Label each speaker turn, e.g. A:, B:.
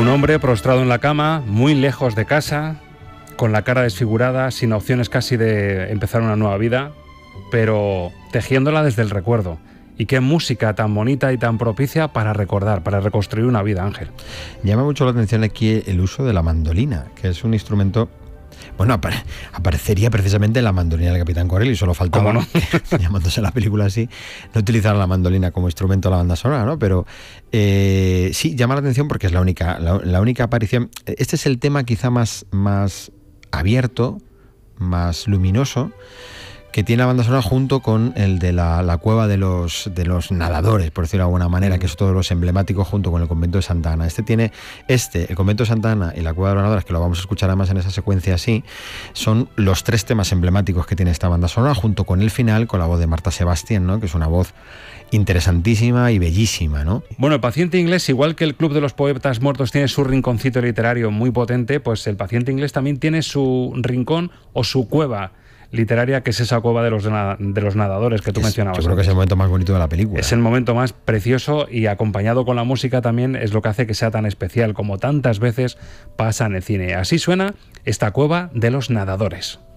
A: Un hombre prostrado en la cama, muy lejos de casa, con la cara desfigurada, sin opciones casi de empezar una nueva vida, pero tejiéndola desde el recuerdo. Y qué música tan bonita y tan propicia para recordar, para reconstruir una vida, Ángel.
B: Llama mucho la atención aquí el uso de la mandolina, que es un instrumento... Bueno, aparecería precisamente la mandolina del Capitán Corelli, solo faltaba,
A: ¿cómo no?
B: llamándose la película así, no utilizar la mandolina como instrumento de la banda sonora, ¿no? Pero sí, llama la atención porque es la única aparición. Este es el tema quizá más abierto, más luminoso, que tiene la banda sonora junto con el de la cueva de los nadadores, por decirlo de alguna manera, que es todos los emblemáticos junto con el convento de Santa Ana. El convento de Santa Ana y la cueva de los nadadores, que lo vamos a escuchar además en esa secuencia así, son los tres temas emblemáticos que tiene esta banda sonora, junto con el final, con la voz de Marta Sebastián, ¿no? Que es una voz interesantísima y bellísima, ¿no?
A: Bueno, el Paciente Inglés, igual que el Club de los Poetas Muertos tiene su rinconcito literario muy potente, pues el Paciente Inglés también tiene su rincón o su cueva literaria, que es esa cueva de los nadadores que tú mencionabas.
B: Yo creo que es el momento más bonito de la película.
A: Es el momento más precioso y acompañado con la música también es lo que hace que sea tan especial, como tantas veces pasa en el cine. Así suena esta cueva de los nadadores.